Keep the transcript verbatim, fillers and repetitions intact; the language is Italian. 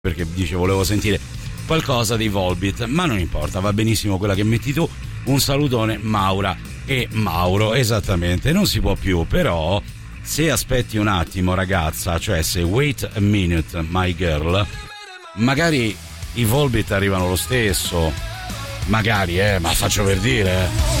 perché dice volevo sentire qualcosa dei Volbeat, ma non importa, va benissimo quella che metti tu. Un salutone Maura e Mauro, esattamente, non si può più, però se aspetti un attimo ragazza, cioè se wait a minute my girl, magari i Volbeat arrivano lo stesso, magari, eh, ma faccio per dire, eh.